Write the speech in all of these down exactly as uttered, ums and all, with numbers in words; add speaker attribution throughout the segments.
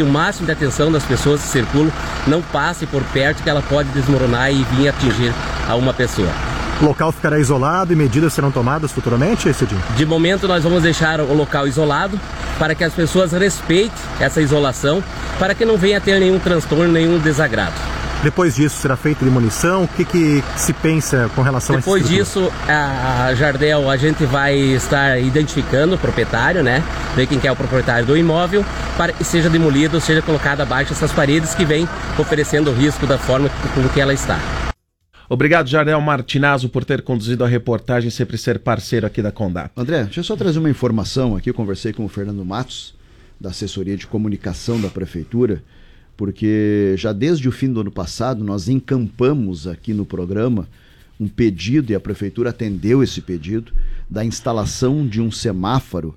Speaker 1: o máximo de atenção das pessoas que circulam, não passe por perto que ela pode desmoronar e vir atingir a uma pessoa.
Speaker 2: O local ficará isolado e medidas serão tomadas futuramente, Cidinho?
Speaker 1: De momento nós vamos deixar o local isolado para que as pessoas respeitem essa isolação, para que não venha ter nenhum transtorno, nenhum desagrado.
Speaker 2: Depois disso será feita demolição? O que, que se pensa com relação
Speaker 1: Depois
Speaker 2: a essa
Speaker 1: Depois disso, a Jardel, a gente vai estar identificando o proprietário, né? Ver quem que é o proprietário do imóvel, para que seja demolido, seja colocado abaixo essas paredes que vem oferecendo risco da forma com que ela está.
Speaker 3: Obrigado, Jardel Martinazzo, por ter conduzido a reportagem e sempre ser parceiro aqui da Condá.
Speaker 4: André, deixa eu só trazer uma informação aqui. Eu conversei com o Fernando Matos, da assessoria de comunicação da Prefeitura, porque já desde o fim do ano passado nós encampamos aqui no programa um pedido, e a Prefeitura atendeu esse pedido, da instalação de um semáforo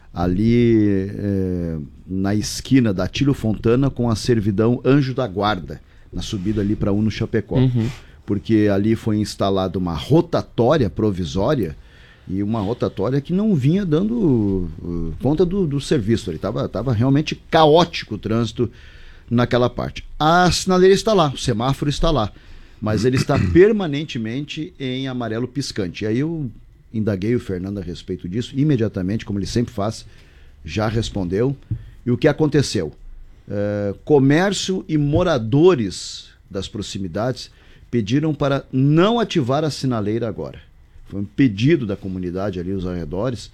Speaker 4: ali é, na esquina da Atílio Fontana com a servidão Anjo da Guarda, na subida ali para Uno Chapecó. Uhum. Porque ali foi instalada uma rotatória provisória, e uma rotatória que não vinha dando uh, conta do, do serviço. Estava tava realmente caótico o trânsito naquela parte. A sinaleira está lá, o semáforo está lá, mas ele está permanentemente em amarelo piscante. E aí eu indaguei o Fernando a respeito disso, imediatamente, como ele sempre faz, já respondeu. E o que aconteceu? Uh, comércio e moradores das proximidades pediram para não ativar a sinaleira agora. Foi um pedido da comunidade ali, os arredores.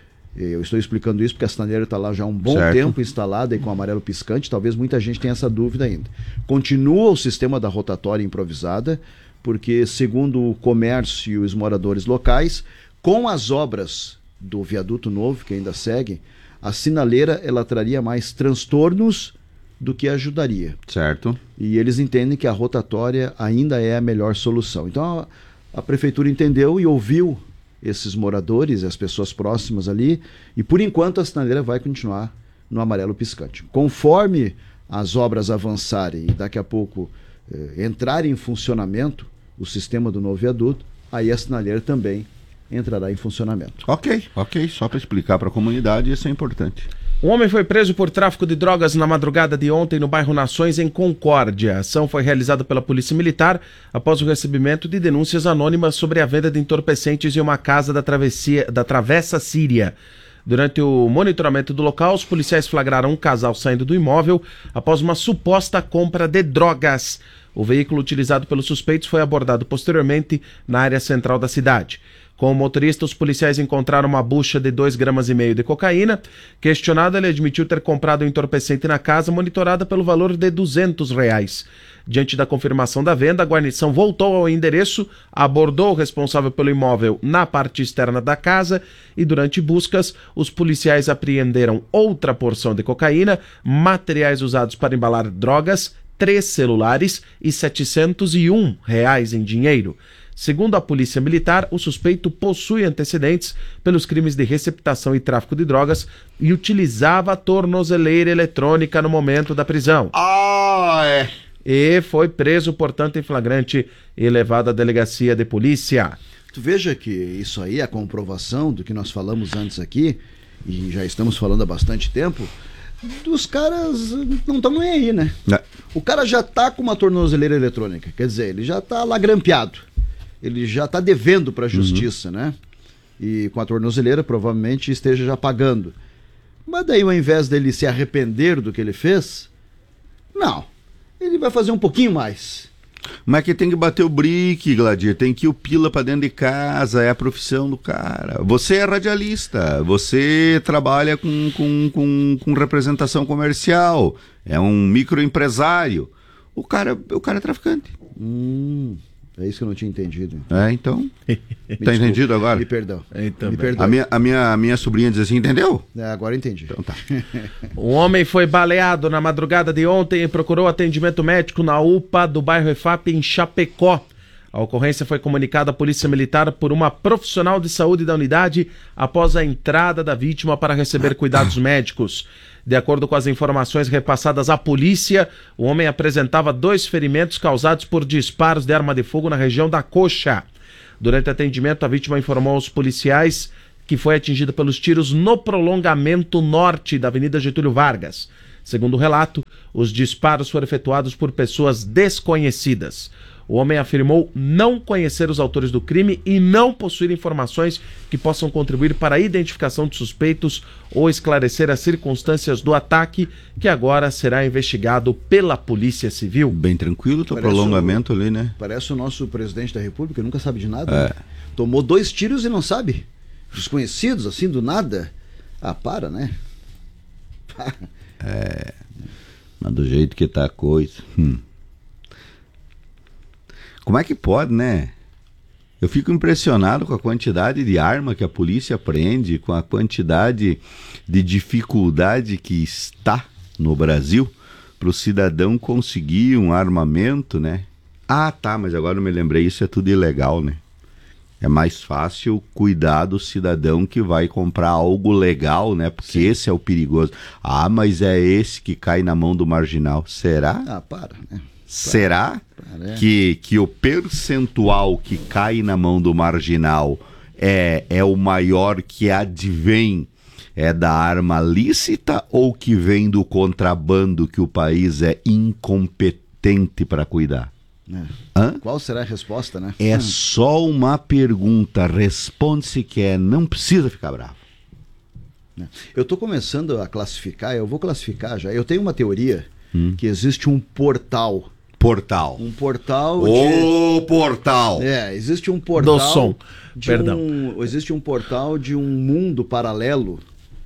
Speaker 4: Eu estou explicando isso porque a sinaleira está lá já há um bom certo. tempo instalada e com amarelo piscante. Talvez muita gente tenha essa dúvida ainda. Continua o sistema da rotatória improvisada, porque, segundo o comércio e os moradores locais, com as obras do viaduto novo, que ainda seguem, a sinaleira ela traria mais transtornos do que ajudaria.
Speaker 5: Certo.
Speaker 4: E eles entendem que a rotatória ainda é a melhor solução. Então a, a Prefeitura entendeu e ouviu esses moradores, as pessoas próximas ali, e por enquanto a sinaleira vai continuar no amarelo piscante. Conforme as obras avançarem e daqui a pouco eh, entrarem em funcionamento o sistema do novo viaduto, aí a sinaleira também entrará em funcionamento.
Speaker 5: Ok, ok. Só para explicar para a comunidade, isso é importante.
Speaker 3: Um homem foi preso por tráfico de drogas na madrugada de ontem no bairro Nações, em Concórdia. A ação foi realizada pela Polícia Militar após o recebimento de denúncias anônimas sobre a venda de entorpecentes em uma casa da, travessia, da Travessa Síria. Durante o monitoramento do local, os policiais flagraram um casal saindo do imóvel após uma suposta compra de drogas. O veículo utilizado pelos suspeitos foi abordado posteriormente na área central da cidade. Com o motorista, os policiais encontraram uma bucha de dois gramas e meio de cocaína. Questionado, ele admitiu ter comprado o um entorpecente na casa, monitorada pelo valor de duzentos reais. Diante da confirmação da venda, a guarnição voltou ao endereço, abordou o responsável pelo imóvel na parte externa da casa e, durante buscas, os policiais apreenderam outra porção de cocaína, materiais usados para embalar drogas, três celulares e setecentos e um reais em dinheiro. Segundo a Polícia Militar, o suspeito possui antecedentes pelos crimes de receptação e tráfico de drogas e utilizava a tornozeleira eletrônica no momento da prisão.
Speaker 5: Ah, é.
Speaker 3: E foi preso, portanto, em flagrante e levado à delegacia de polícia.
Speaker 4: Tu veja que isso aí é a comprovação do que nós falamos antes aqui, e já estamos falando há bastante tempo, dos caras não estão nem aí, né? Não. O cara já tá com uma tornozeleira eletrônica, quer dizer, ele já tá lá grampeado. Ele já está devendo para a justiça, uhum. né? E com a tornozeleira provavelmente esteja já pagando. Mas daí, ao invés dele se arrepender do que ele fez, não. Ele vai fazer um pouquinho mais.
Speaker 5: Mas que tem que bater o brique, Gladir. Tem que ir o pila para dentro de casa. É a profissão do cara. Você é radialista. Você trabalha com, com, com, com representação comercial. É um microempresário. O cara, o cara é traficante.
Speaker 4: Hum... É isso que eu não tinha entendido.
Speaker 5: É, então. Tá
Speaker 4: desculpa,
Speaker 5: entendido agora?
Speaker 4: Me perdão.
Speaker 3: Então,
Speaker 4: me perdão.
Speaker 5: A minha, a, minha, a minha sobrinha diz assim, entendeu?
Speaker 4: É, agora entendi.
Speaker 5: Então tá.
Speaker 3: Um homem foi baleado na madrugada de ontem e procurou atendimento médico na U P A do bairro E F A P em Chapecó. A ocorrência foi comunicada à Polícia Militar por uma profissional de saúde da unidade após a entrada da vítima para receber cuidados médicos. De acordo com as informações repassadas à polícia, o homem apresentava dois ferimentos causados por disparos de arma de fogo na região da coxa. Durante o atendimento, a vítima informou aos policiais que foi atingida pelos tiros no prolongamento norte da Avenida Getúlio Vargas. Segundo o relato, Os disparos foram efetuados por pessoas desconhecidas. O homem afirmou não conhecer os autores do crime e não possuir informações que possam contribuir para a identificação de suspeitos ou esclarecer as circunstâncias do ataque, que agora será investigado pela Polícia Civil.
Speaker 5: Bem tranquilo, teu
Speaker 4: Parece
Speaker 5: prolongamento
Speaker 4: o-
Speaker 5: ali, né?
Speaker 4: Parece o nosso presidente da República, nunca sabe de nada.
Speaker 5: É.
Speaker 4: Né? Tomou dois tiros e não sabe. Desconhecidos, assim, do nada. Ah, para, né?
Speaker 5: Mas do jeito que tá a coisa. Hum. Como é que pode, né? Eu fico impressionado com a quantidade de arma que a polícia prende, com a quantidade de dificuldade que está no Brasil para o cidadão conseguir um armamento, né? Ah, tá, mas agora eu me lembrei, isso é tudo ilegal, né? É mais fácil cuidar do cidadão que vai comprar algo legal, né? Porque
Speaker 4: Sim.
Speaker 5: esse é o perigoso. Ah, mas é esse que cai na mão do marginal. Será?
Speaker 4: Ah, para, né?
Speaker 5: Será
Speaker 4: Para, é.
Speaker 5: que, que o percentual que cai na mão do marginal é, é o maior que advém é da arma lícita ou que vem do contrabando que o país é incompetente para cuidar?
Speaker 4: É.
Speaker 5: Hã?
Speaker 4: Qual será a resposta, né?
Speaker 5: É
Speaker 4: Hum.
Speaker 5: só uma pergunta, responde-se que é, não precisa ficar bravo.
Speaker 4: Eu estou começando a classificar, eu vou classificar já. Eu tenho uma teoria
Speaker 5: Hum.
Speaker 4: que existe um portal.
Speaker 5: Portal.
Speaker 4: Um portal
Speaker 5: O portal.
Speaker 4: de... É, existe um portal...
Speaker 3: Do som.
Speaker 4: de
Speaker 3: Perdão.
Speaker 4: um- existe um portal de um mundo paralelo,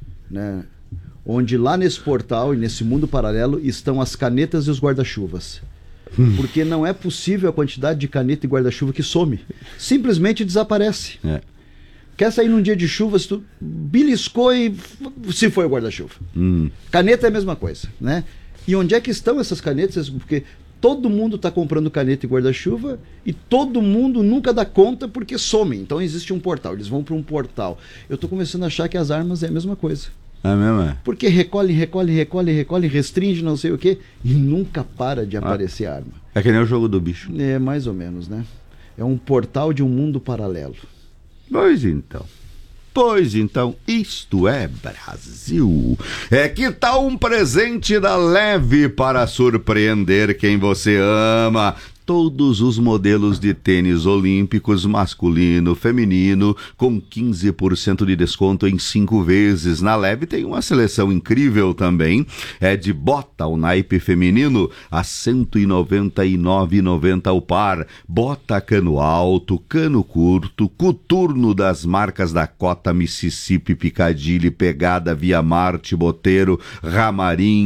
Speaker 4: né? Onde lá nesse portal e nesse mundo paralelo estão as canetas e os guarda-chuvas. Porque não é possível a quantidade de caneta e guarda-chuva que some. Simplesmente desaparece.
Speaker 5: É.
Speaker 4: Quer sair num dia de chuva, se tu beliscou e f- se foi o guarda-chuva.
Speaker 5: Hum.
Speaker 4: Caneta é a mesma coisa, né? E onde é que estão essas canetas? Porque todo mundo está comprando caneta e guarda-chuva e todo mundo nunca dá conta porque some. Então existe um portal, eles vão para um portal. Eu estou começando a achar que as armas é a mesma coisa.
Speaker 5: É mesmo? É?
Speaker 4: Porque recolhe, recolhe, recolhe, recolhe, restringe não sei o quê e nunca para de aparecer arma.
Speaker 5: É que nem o jogo do bicho.
Speaker 4: É mais ou menos, né? É um portal de um mundo paralelo.
Speaker 5: Pois então. Pois então, isto é Brasil. É que tal um presente da Leve para surpreender quem você ama? Todos os modelos de tênis olímpicos, masculino, feminino, com quinze por cento de desconto em cinco vezes. Na Leve tem uma seleção incrível também. É de bota o naipe feminino a cento e noventa e nove reais e noventa centavos o par. Bota cano alto, cano curto, coturno das marcas Dakota, Mississippi, Piccadilly, Pegada, Via Marte, Boteiro, Ramarim,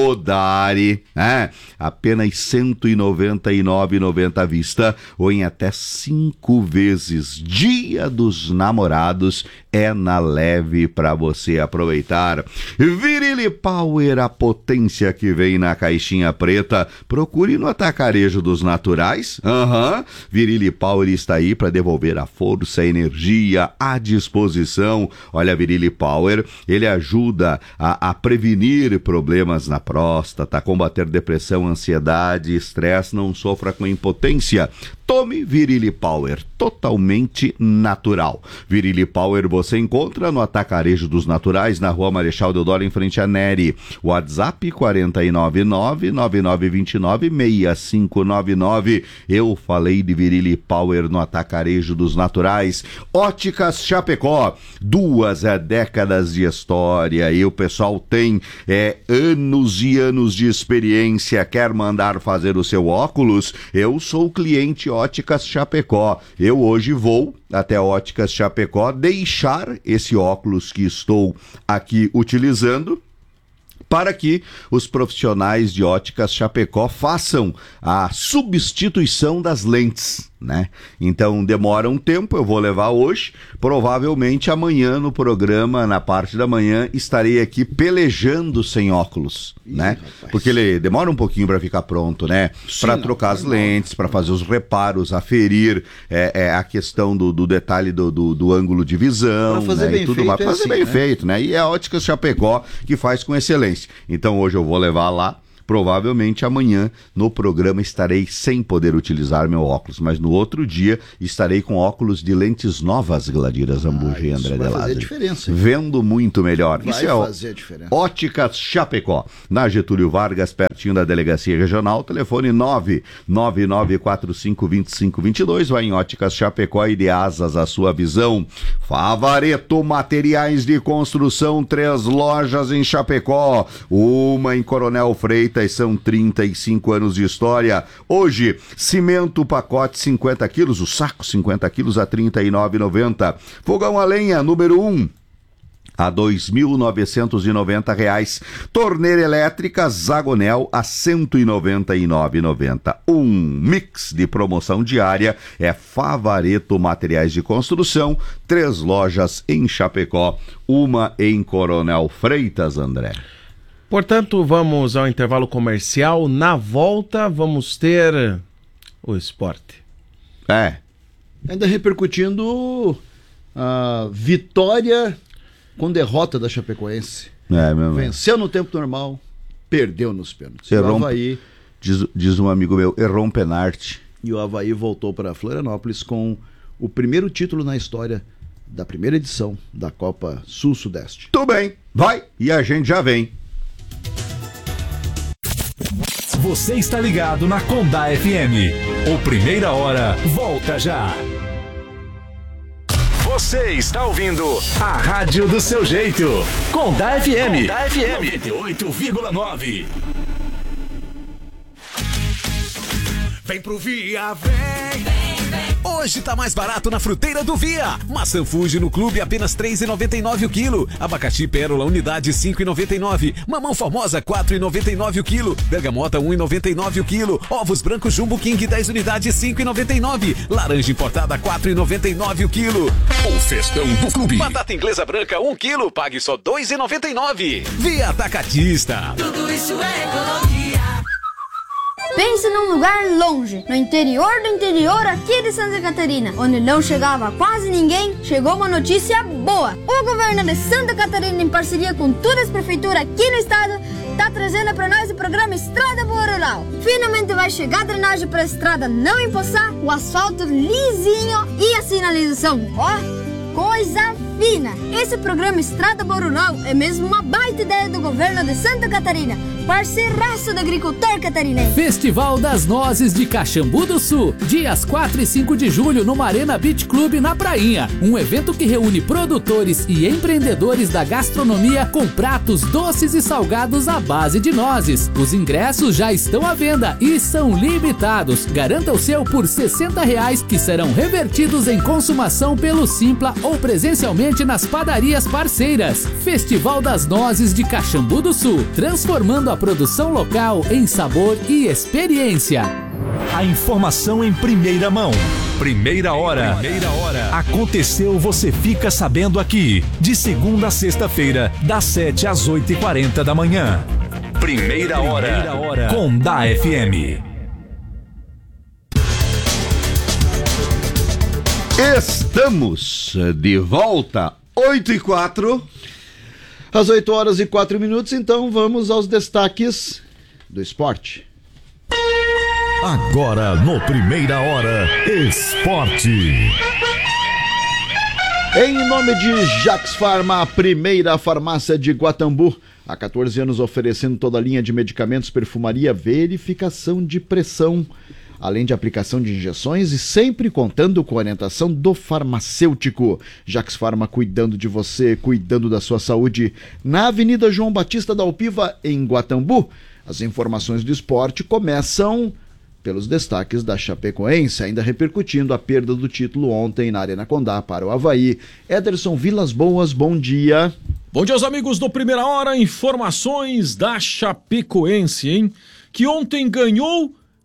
Speaker 5: Modari. É, apenas cento e noventa e nove reais e noventa centavos à vista ou em até cinco vezes. Dia dos Namorados é na Leve para você aproveitar. Virilli Power, a potência que vem na caixinha preta. Procure no Atacarejo dos Naturais. Aham. Uhum. Virilli Power está aí para devolver a força, a energia, a disposição. Olha, Virilli Power, ele ajuda a, a prevenir problemas na próstata, combater depressão, ansiedade, estresse. Não sofra com impotência. Tome Virilli Power, totalmente natural. Virilli Power você encontra no Atacarejo dos Naturais, na Rua Marechal Deodoro, em frente a Neri. WhatsApp quatro nove nove, nove nove dois nove, seis cinco nove nove. Eu falei de Virilli Power no Atacarejo dos Naturais. Óticas Chapecó, duas é, décadas de história e o pessoal tem é, anos e anos de experiência. Quer mandar fazer o seu óculos? Eu sou cliente Óticas Chapecó. Eu hoje vou até Óticas Chapecó deixar esse óculos que estou aqui utilizando para que os profissionais de Óticas Chapecó façam a substituição das lentes, né? Então demora um tempo, eu vou levar hoje, provavelmente amanhã no programa, na parte da manhã, estarei aqui pelejando sem óculos, Ih, né? Rapaz. Porque ele demora um pouquinho para ficar pronto, né? Para trocar as lentes, para fazer os reparos, aferir é, é, a questão do, do detalhe do, do, do ângulo de visão,
Speaker 4: pra fazer
Speaker 5: né?
Speaker 4: bem
Speaker 5: E tudo
Speaker 4: feito
Speaker 5: mais.
Speaker 4: é
Speaker 5: Fazer
Speaker 4: assim,
Speaker 5: bem
Speaker 4: né?
Speaker 5: feito, né? E é a Óticas Chapecó que faz com excelência. Então hoje eu vou levar lá Provavelmente amanhã no programa estarei sem poder utilizar meu óculos, mas no outro dia estarei com óculos de lentes novas, Gladir Zambuja e André
Speaker 4: vai
Speaker 5: de
Speaker 4: fazer
Speaker 5: Lázari.
Speaker 4: diferença, hein?
Speaker 5: Vendo muito melhor.
Speaker 4: Vai
Speaker 5: Isso é
Speaker 4: fazer diferença.
Speaker 5: Óticas Chapecó, na Getúlio Vargas, pertinho da Delegacia Regional, telefone nove nove nove quatro cinco dois cinco dois dois, vai em Óticas Chapecó e dê asas à sua visão. Favareto Materiais de Construção, três lojas em Chapecó, uma em Coronel Freitas, são trinta e cinco anos de história. Hoje, cimento pacote cinquenta quilos, o saco cinquenta quilos a trinta e nove reais e noventa centavos. Fogão a lenha número um a dois mil novecentos e noventa reais. Torneira elétrica Zagonel a cento e noventa e nove reais e noventa centavos. Um mix de promoção diária é Favareto Materiais de Construção, três lojas em Chapecó, uma em Coronel Freitas, André.
Speaker 3: Portanto, vamos ao intervalo comercial. Na volta, vamos ter o esporte.
Speaker 5: É.
Speaker 4: Ainda repercutindo a vitória com derrota da Chapecoense.
Speaker 5: É, mesmo.
Speaker 4: Venceu no tempo normal, perdeu nos pênaltis.
Speaker 5: Errou,
Speaker 4: o Avaí,
Speaker 5: diz, diz um amigo meu, errou um penalti.
Speaker 4: E o Avaí voltou para Florianópolis com o primeiro título na história da primeira edição da Copa Sul-Sudeste.
Speaker 5: Tudo bem, vai e a gente já vem.
Speaker 6: Você está ligado na Condá F M. O Primeira Hora volta já. Você está ouvindo a rádio do seu jeito. Condá F M. Condá F M noventa e oito vírgula nove.
Speaker 7: Vem pro Via, vem, vem, vem. Hoje tá mais barato na fruteira do Via. Maçã Fuji no clube apenas três reais e noventa e nove o quilo. Abacaxi Pérola unidade cinco reais e noventa e nove. Mamão Formosa quatro reais e noventa e nove o quilo. Bergamota um real e noventa e nove o quilo. Ovos brancos Jumbo King dez unidades cinco reais e noventa e nove. Laranja importada quatro reais e noventa e nove o quilo.
Speaker 6: O festão do clube.
Speaker 7: Batata inglesa branca um quilo, pague só dois reais e noventa e nove. Via Atacadista.
Speaker 8: Tudo isso é economia. Pense num lugar longe, no interior do interior aqui de Santa Catarina, onde não chegava quase ninguém. Chegou uma notícia boa. O governo de Santa Catarina, em parceria com todas as prefeituras aqui no estado, tá trazendo para nós o programa Estrada Boa Rural. Finalmente vai chegar a drenagem para a estrada não empoçar, o asfalto lisinho e a sinalização, ó, coisa fina. Esse programa Estrada Boa Rural é mesmo uma baita ideia do governo de Santa Catarina, parceiraço do agricultor catarinense.
Speaker 9: Festival das Nozes de Caxambu do Sul, dias quatro e cinco de julho no Marena Beach Club na Prainha. Um evento que reúne produtores e empreendedores da gastronomia com pratos doces e salgados à base de nozes. Os ingressos já estão à venda e são limitados. Garanta o seu por sessenta reais, que serão revertidos em consumação pelo Simpla ou presencialmente nas padarias parceiras. Festival das Nozes de Caxambu do Sul, transformando a produção local em sabor e experiência.
Speaker 6: A informação em primeira mão. Primeira hora. Primeira hora. Aconteceu, você fica sabendo aqui. De segunda a sexta-feira, das sete às oito e quarenta da manhã. Primeira hora. Primeira hora. Condá F M.
Speaker 5: Estamos de volta, oito e quatro.
Speaker 4: Às oito horas e quatro minutos, então vamos aos destaques do esporte.
Speaker 6: Agora no Primeira Hora, esporte.
Speaker 4: Em nome de Jax Farma, a primeira farmácia de Guatambu, há quatorze anos oferecendo toda a linha de medicamentos, perfumaria, verificação de pressão, além de aplicação de injeções e sempre contando com a orientação do farmacêutico. Jax Farma, cuidando de você, cuidando da sua saúde, na Avenida João Batista da Alpiva, em Guatambu. As informações do esporte começam pelos destaques da Chapecoense, ainda repercutindo a perda do título ontem na Arena Condá para o Avaí. Ederson Vilas Boas, bom dia.
Speaker 10: Bom dia aos amigos do Primeira Hora, informações da Chapecoense, hein? Que ontem ganhou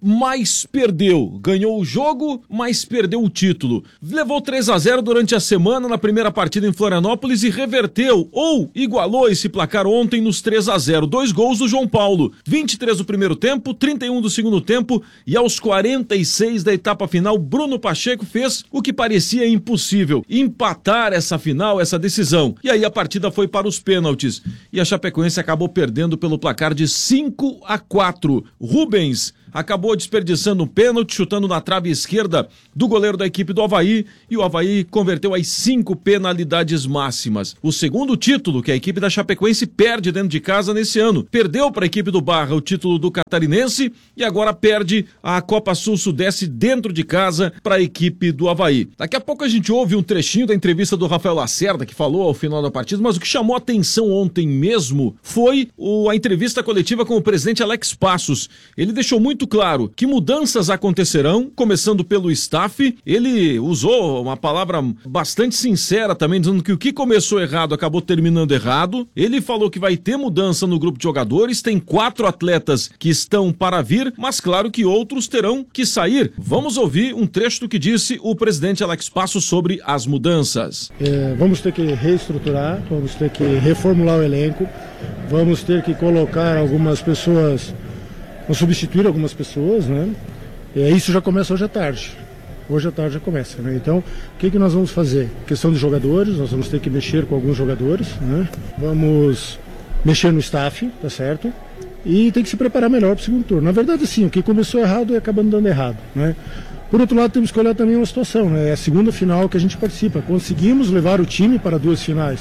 Speaker 10: mas perdeu. Ganhou o jogo, mas perdeu o título. Levou três a zero durante a semana na primeira partida em Florianópolis e reverteu ou igualou esse placar ontem nos três a zero. Dois gols do João Paulo. vinte e três do primeiro tempo, trinta e um do segundo tempo e aos quarenta e seis da etapa final, Bruno Pacheco fez o que parecia impossível, empatar essa final, essa decisão. E aí a partida foi para os pênaltis e a Chapecoense acabou perdendo pelo placar de cinco a quatro. Rubens acabou desperdiçando um pênalti, chutando na trave esquerda do goleiro da equipe do Avaí, e o Avaí converteu as cinco penalidades máximas. O segundo título que a equipe da Chapecoense perde dentro de casa nesse ano. Perdeu para a equipe do Barra o título do Catarinense e agora perde a Copa Sul-Sudeste dentro de casa para a equipe do Avaí. Daqui a pouco a gente ouve um trechinho da entrevista do Rafael Lacerda, que falou ao final da partida, mas o que chamou a atenção ontem mesmo foi o, a entrevista coletiva com o presidente Alex Passos. Ele deixou muito claro que mudanças acontecerão, começando pelo staff. Ele usou uma palavra bastante sincera também, dizendo que o que começou errado acabou terminando errado. Ele falou que vai ter mudança no grupo de jogadores, tem quatro atletas que estão para vir, mas claro que outros terão que sair. Vamos ouvir um trecho do que disse o presidente Alex Passos sobre as mudanças.
Speaker 11: É, vamos ter que reestruturar, vamos ter que reformular o elenco, vamos ter que colocar algumas pessoas, vamos substituir algumas pessoas, né? E isso já começa hoje à tarde. Hoje à tarde já começa, né? Então, o que que nós vamos fazer? Questão de jogadores, nós vamos ter que mexer com alguns jogadores, né? Vamos mexer no staff, tá certo? E tem que se preparar melhor para o segundo turno. Na verdade, sim, o que começou errado é acabando dando errado, né? Por outro lado, temos que olhar também uma situação, né? É a segunda final que a gente participa. Conseguimos levar o time para duas finais.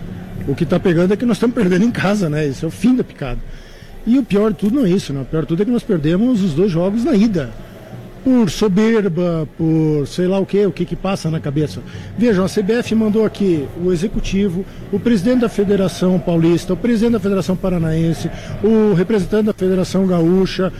Speaker 11: O que está pegando é que nós estamos perdendo em casa, né? Isso é o fim da picada. E o pior de tudo não é isso, né? O pior de tudo é que nós perdemos os dois jogos na ida. Por soberba, por sei lá o que, o que que passa na cabeça. Vejam, a C B F mandou aqui o executivo, o presidente da Federação Paulista, o presidente da Federação Paranaense, o representante da Federação Gaúcha,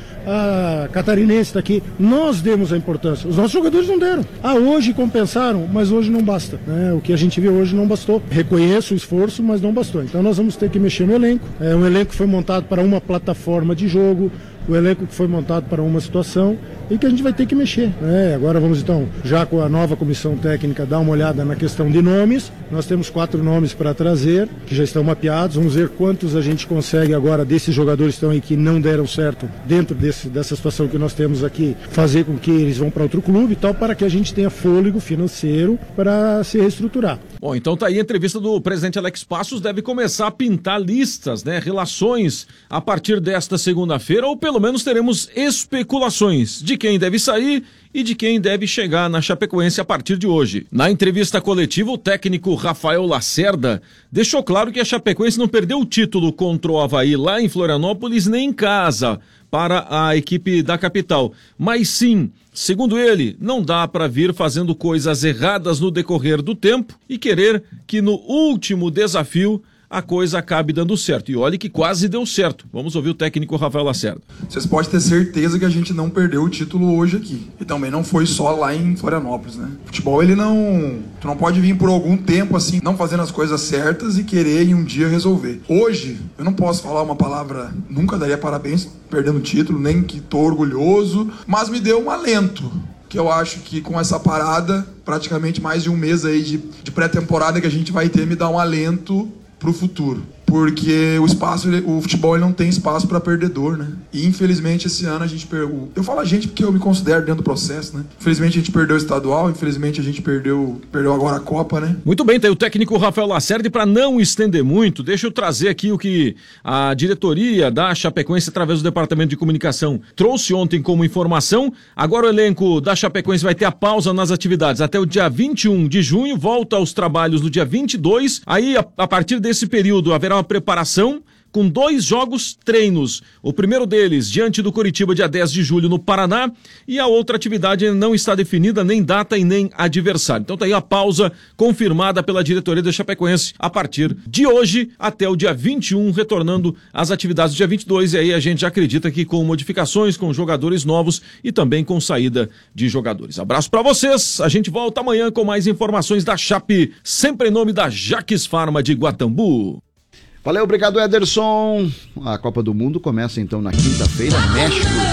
Speaker 11: a Catarinense está aqui. Nós demos a importância, os nossos jogadores não deram. Ah, hoje compensaram, mas hoje não basta, né? O que a gente viu hoje não bastou. Reconheço o esforço, mas não bastou. Então nós vamos ter que mexer no elenco. É um elenco que foi montado para uma plataforma de jogo, o elenco que foi montado para uma situação e que a gente vai ter que mexer, né? Agora vamos então, já com a nova comissão técnica, dar uma olhada na questão de nomes. Nós temos quatro nomes para trazer, que já estão mapeados. Vamos ver quantos a gente consegue agora desses jogadores que estão aí que não deram certo dentro desse, dessa situação que nós temos aqui, fazer com que eles vão para outro clube e tal, para que a gente tenha fôlego financeiro para se reestruturar.
Speaker 10: Bom, então tá aí a entrevista do presidente Alex Passos, deve começar a pintar listas, né, relações a partir desta segunda-feira, ou pelo menos teremos especulações de quem deve sair e de quem deve chegar na Chapecoense a partir de hoje. Na entrevista coletiva, o técnico Rafael Lacerda deixou claro que a Chapecoense não perdeu o título contra o Avaí lá em Florianópolis nem em casa para a equipe da capital, mas sim, segundo ele, não dá para vir fazendo coisas erradas no decorrer do tempo e querer que no último desafio a coisa acabe dando certo. E olha que quase deu certo. Vamos ouvir o técnico Rafael Lacerda.
Speaker 12: Vocês podem ter certeza que a gente não perdeu o título hoje aqui. E também não foi só lá em Florianópolis, né? Futebol, ele não... Tu não pode vir por algum tempo, assim, não fazendo as coisas certas e querer em um dia resolver. Hoje, eu não posso falar uma palavra, nunca daria parabéns perdendo o título, nem que tô orgulhoso, mas me deu um alento. Que eu acho que com essa parada, praticamente mais de um mês aí de, de pré-temporada que a gente vai ter, me dá um alento pro futuro, porque o espaço, o futebol ele não tem espaço para perdedor, né? E infelizmente esse ano a gente perdeu. Eu falo a gente porque eu me considero dentro do processo, né? Infelizmente a gente perdeu o estadual, infelizmente a gente perdeu, perdeu agora a Copa, né?
Speaker 10: Muito bem, tem o técnico Rafael Lacerda, e para não estender muito, deixa eu trazer aqui o que a diretoria da Chapecoense, através do departamento de comunicação, trouxe ontem como informação. Agora o elenco da Chapecoense vai ter a pausa nas atividades até o dia vinte e um de junho, volta aos trabalhos no dia vinte e dois, aí a, a partir desse período haverá uma preparação com dois jogos treinos. O primeiro deles diante do Coritiba, dia dez de julho, no Paraná, e a outra atividade não está definida, nem data e nem adversário. Então tá aí a pausa confirmada pela diretoria da Chapecoense a partir de hoje até o dia vinte e um, retornando às atividades do dia vinte e dois, e aí a gente acredita que com modificações, com jogadores novos e também com saída de jogadores. Abraço pra vocês, a gente volta amanhã com mais informações da Chape, sempre em nome da Jaques Farma de Guatambu.
Speaker 4: Valeu, obrigado, Ederson. A Copa do Mundo começa então na quinta-feira, México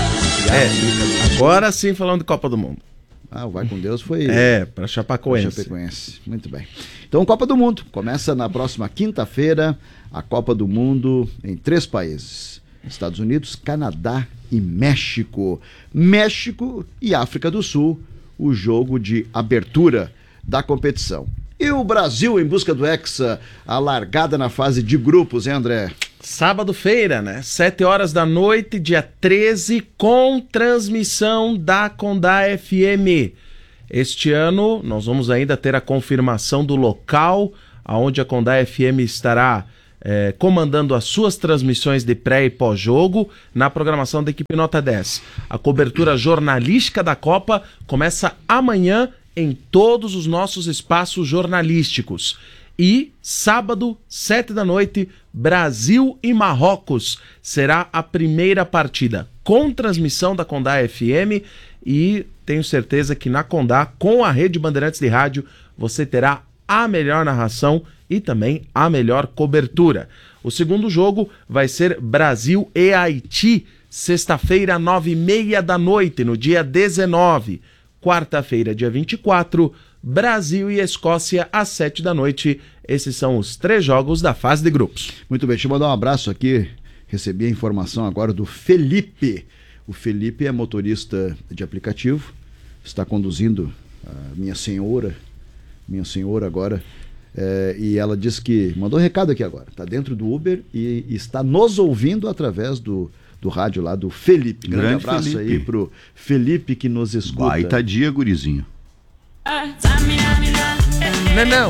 Speaker 3: É, agora sim falando de Copa do Mundo.
Speaker 4: Ah, o Vai com Deus foi...
Speaker 3: É, para Chapecoense.
Speaker 4: Chapecoense. Muito bem. Então, Copa do Mundo. Começa na próxima quinta-feira a Copa do Mundo em três países. Estados Unidos, Canadá e México. México e África do Sul, o jogo de abertura da competição. E o Brasil em busca do Hexa, a largada na fase de grupos, hein, André?
Speaker 3: Sábado-feira, né? Sete horas da noite, dia treze, com transmissão da Condá F M. Este ano, nós vamos ainda ter a confirmação do local onde a Condá F M estará é, comandando as suas transmissões de pré e pós-jogo na programação da equipe Nota dez. A cobertura jornalística da Copa começa amanhã em todos os nossos espaços jornalísticos. E sábado, sete da noite, Brasil e Marrocos será a primeira partida com transmissão da Condá F M, e tenho certeza que na Condá, com a Rede Bandeirantes de Rádio, você terá a melhor narração e também a melhor cobertura. O segundo jogo vai ser Brasil e Haiti, sexta-feira, nove e meia da noite, no dia dezenove. Quarta-feira, dia vinte e quatro, Brasil e Escócia, às sete da noite. Esses são os três jogos da fase de grupos.
Speaker 4: Muito bem, deixa eu mandar um abraço aqui. Recebi a informação agora do Felipe. O Felipe é motorista de aplicativo, está conduzindo a minha senhora, minha senhora agora, é, e ela disse que, mandou um recado aqui agora, está dentro do Uber e, e está nos ouvindo através do... do rádio lá do Felipe. Grande, Grande abraço Felipe. Aí pro Felipe que nos escuta.
Speaker 5: Baita dia, gurizinho.
Speaker 3: Não, não.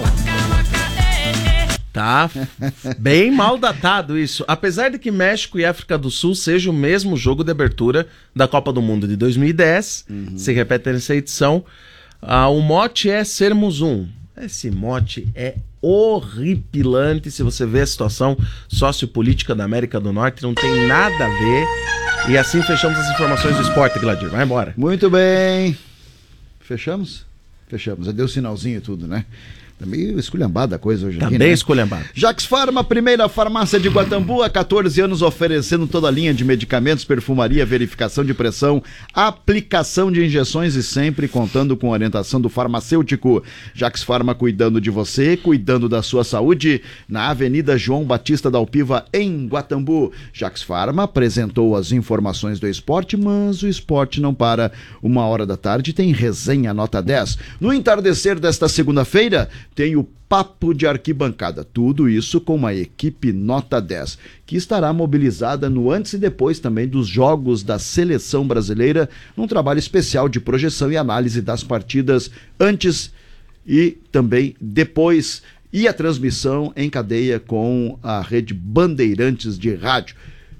Speaker 3: Tá bem mal datado isso. Apesar de que México e África do Sul seja o mesmo jogo de abertura da Copa do Mundo de dois mil e dez, uhum. Se repete nessa edição, ah, o mote é sermos um. Esse mote é horripilante. Se você vê a situação sociopolítica da América do Norte, não tem nada a ver. E assim fechamos as informações do esporte, Gladir. Vai embora.
Speaker 4: Muito bem. Fechamos? Fechamos. Deu sinalzinho e tudo, né? Tá meio esculhambada a coisa hoje
Speaker 3: tá
Speaker 4: aqui,
Speaker 3: bem
Speaker 4: né?
Speaker 3: esculhambada.
Speaker 4: Jax Farma, primeira farmácia de Guatambu, há quatorze anos oferecendo toda a linha de medicamentos, perfumaria, verificação de pressão, aplicação de injeções e sempre contando com a orientação do farmacêutico. Jax Farma cuidando de você, cuidando da sua saúde, na Avenida João Batista da Alpiva, em Guatambu. Jax Farma apresentou as informações do esporte, mas o esporte não para. Uma hora da tarde tem resenha nota dez. No entardecer desta segunda-feira, tem o Papo de Arquibancada, tudo isso com uma equipe nota dez, que estará mobilizada no antes e depois também dos jogos da Seleção Brasileira, num trabalho especial de projeção e análise das partidas antes e também depois, e a transmissão em cadeia com a Rede Bandeirantes de Rádio.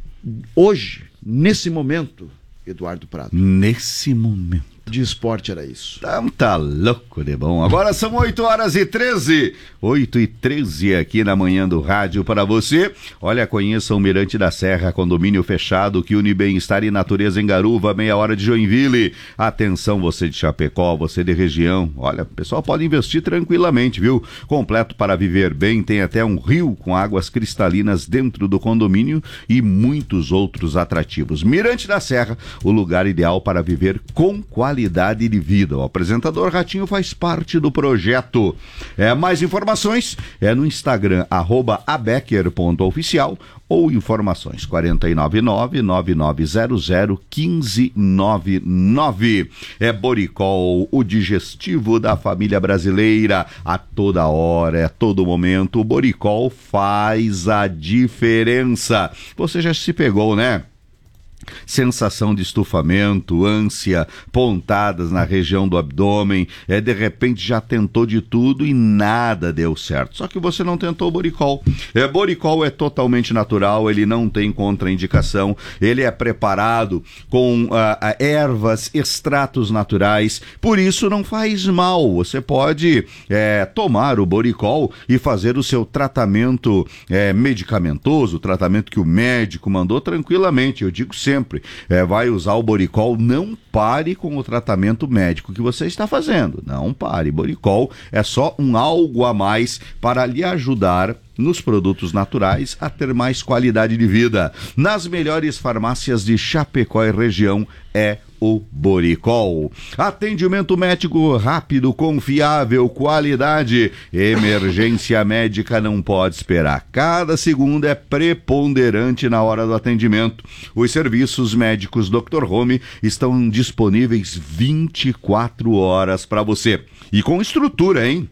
Speaker 4: Hoje, nesse momento, Eduardo Prado.
Speaker 5: Nesse momento.
Speaker 4: De esporte era isso.
Speaker 5: Então tá louco de bom. Agora são oito horas e treze. oito e treze aqui na manhã do rádio para você. Olha, conheça o Mirante da Serra, condomínio fechado que une bem-estar e natureza em Garuva, meia hora de Joinville. Atenção, você de Chapecó, você de região. Olha, o pessoal pode investir tranquilamente, viu? Completo para viver bem, tem até um rio com águas cristalinas dentro do condomínio e muitos outros atrativos. Mirante da Serra, o lugar ideal para viver com qualidade. Qualidade de vida. O apresentador Ratinho faz parte do projeto. É, mais informações é no Instagram, arroba abecker ponto oficial, ou informações quatro nove nove, nove nove zero zero, um cinco nove nove. É Boricol, o digestivo da família brasileira. A toda hora, a todo momento, o Boricol faz a diferença. Você já se pegou, né? Sensação de estufamento, ânsia, pontadas na região do abdômen, é, de repente já tentou de tudo e nada deu certo. Só que você não tentou o Boricol. É, Boricol é totalmente natural, ele não tem contraindicação, ele é preparado com uh, ervas, extratos naturais, por isso não faz mal. Você pode é, tomar o Boricol e fazer o seu tratamento é, medicamentoso, o tratamento que o médico mandou tranquilamente. Eu digo sempre, Sempre. É, vai usar o Boricol, não pare com o tratamento médico que você está fazendo. Não pare. Boricol é só um algo a mais para lhe ajudar nos produtos naturais a ter mais qualidade de vida. Nas melhores farmácias de Chapecó e região é o Boricol. Atendimento médico rápido, confiável, qualidade. Emergência médica não pode esperar. Cada segundo é preponderante na hora do atendimento. Os serviços médicos doutor Home estão disponíveis vinte e quatro horas para você. E com estrutura, hein?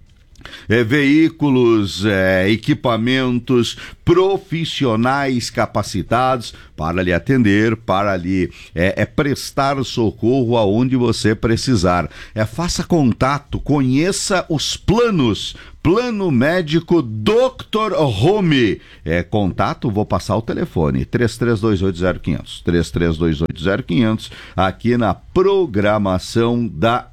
Speaker 5: É, veículos, é, equipamentos, profissionais capacitados para lhe atender, para lhe é, é, prestar socorro aonde você precisar. É, faça contato, conheça os planos. Plano Médico doutor Home. É, contato, vou passar o telefone, três três dois oito zero quinze zero, três três dois oito zero quinze zero, aqui na programação da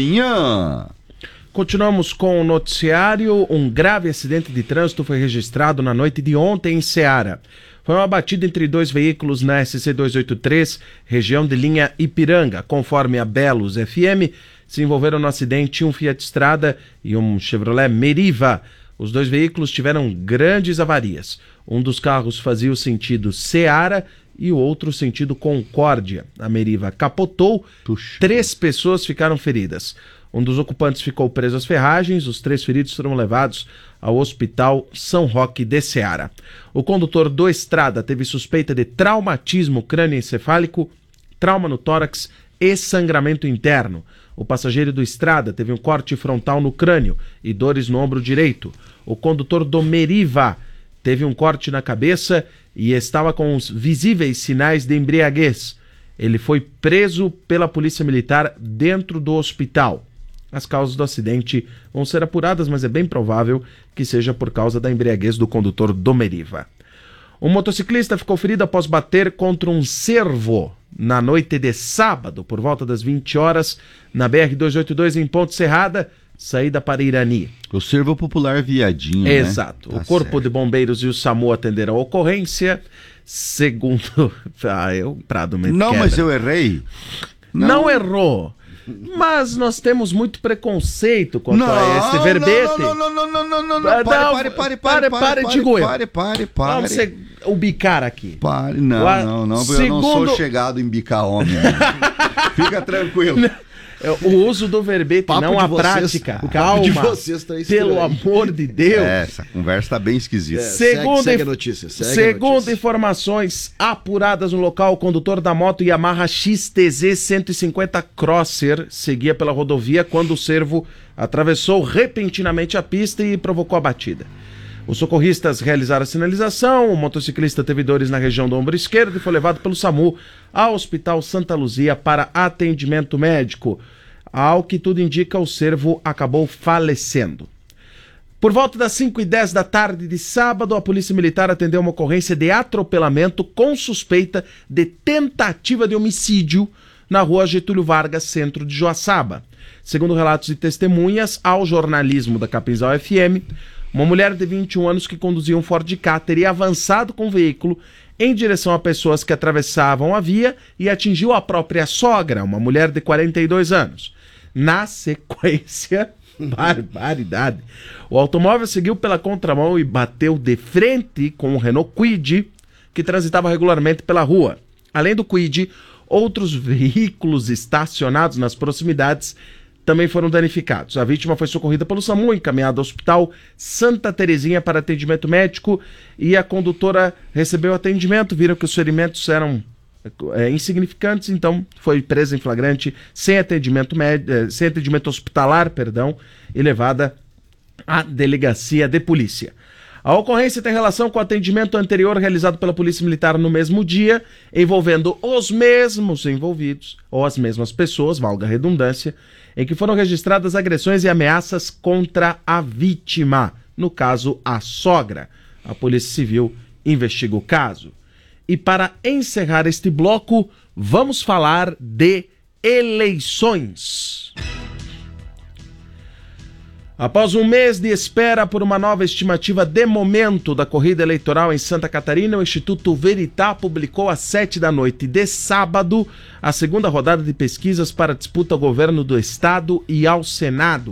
Speaker 5: manhã.
Speaker 3: Continuamos com o noticiário. Um grave acidente de trânsito foi registrado na noite de ontem em Ceará. Foi uma batida entre dois veículos na S C duzentos e oitenta e três, região de linha Ipiranga. Conforme a Belos F M, se envolveram no acidente um Fiat Strada e um Chevrolet Meriva. Os dois veículos tiveram grandes avarias. Um dos carros fazia o sentido Ceará e o outro sentido Concórdia. A Meriva capotou, Puxa. Três pessoas ficaram feridas. Um dos ocupantes ficou preso às ferragens, os três feridos foram levados ao Hospital São Roque de Ceará. O condutor do Estrada teve suspeita de traumatismo crânioencefálico, trauma no tórax e sangramento interno. O passageiro do Estrada teve um corte frontal no crânio e dores no ombro direito. O condutor do Meriva teve um corte na cabeça e estava com os visíveis sinais de embriaguez. Ele foi preso pela Polícia Militar dentro do hospital. As causas do acidente vão ser apuradas, mas é bem provável que seja por causa da embriaguez do condutor do Meriva. Um motociclista ficou ferido após bater contra um cervo na noite de sábado, por volta das vinte horas, na B R duzentos e oitenta e dois em Ponte Serrada, saída para Irani.
Speaker 5: O cervo popular viadinho, né?
Speaker 3: Exato. Tá o Corpo certo. de Bombeiros e o SAMU atenderam a ocorrência. Segundo... Ah, eu, Prado, me
Speaker 5: Não,
Speaker 3: quebra.
Speaker 5: mas eu errei.
Speaker 3: Não, Não errou. Mas nós temos muito preconceito contra
Speaker 5: não,
Speaker 3: esse verbete.
Speaker 5: Não, não, não, não, não, não, não,
Speaker 3: não.
Speaker 5: Pare, pare, pare, pare,
Speaker 3: pare, pare, digo eu.
Speaker 5: Pare, pare, pare.
Speaker 3: Vamos ser ubicar aqui.
Speaker 5: Pare, não,
Speaker 3: a...
Speaker 5: não, não,
Speaker 3: Segundo...
Speaker 5: eu não sou chegado em bicar homem. Fica tranquilo.
Speaker 3: O uso do verbete, papo não a vocês, prática. O Calma, de vocês tá pelo amor de Deus.
Speaker 5: É, essa conversa tá bem esquisita.
Speaker 3: É, segundo segue, segue
Speaker 5: a notícia. Segue
Speaker 3: segundo
Speaker 5: a notícia.
Speaker 3: informações apuradas no local, o condutor da moto Yamaha X T Z cento e cinquenta Crosser seguia pela rodovia quando o cervo atravessou repentinamente a pista e provocou a batida. Os socorristas realizaram a sinalização, o motociclista teve dores na região do ombro esquerdo e foi levado pelo SAMU ao Hospital Santa Luzia para atendimento médico. Ao que tudo indica, o cervo acabou falecendo. Por volta das cinco e dez da tarde de sábado, a Polícia Militar atendeu uma ocorrência de atropelamento com suspeita de tentativa de homicídio na rua Getúlio Vargas, centro de Joaçaba. Segundo relatos de testemunhas ao jornalismo da Capinzal F M, uma mulher de vinte e um anos que conduzia um Ford Ka teria avançado com o veículo em direção a pessoas que atravessavam a via e atingiu a própria sogra, uma mulher de quarenta e dois anos. Na sequência, barbaridade, o automóvel seguiu pela contramão e bateu de frente com o Renault Kwid, que transitava regularmente pela rua. Além do Kwid, outros veículos estacionados nas proximidades também foram danificados. A vítima foi socorrida pelo SAMU, encaminhada ao Hospital Santa Terezinha para atendimento médico e a condutora recebeu atendimento. Viram que os ferimentos eram é, insignificantes, então foi presa em flagrante sem atendimento, médio, sem atendimento hospitalar, perdão, e levada à delegacia de polícia. A ocorrência tem relação com o atendimento anterior realizado pela Polícia Militar no mesmo dia, envolvendo os mesmos envolvidos, ou as mesmas pessoas, valga a redundância, em que foram registradas agressões e ameaças contra a vítima, no caso, a sogra. A Polícia Civil investiga o caso. E para encerrar este bloco, vamos falar de eleições. Após um mês de espera por uma nova estimativa de momento da corrida eleitoral em Santa Catarina, o Instituto Veritá publicou às sete da noite de sábado a segunda rodada de pesquisas para a disputa ao governo do estado e ao Senado.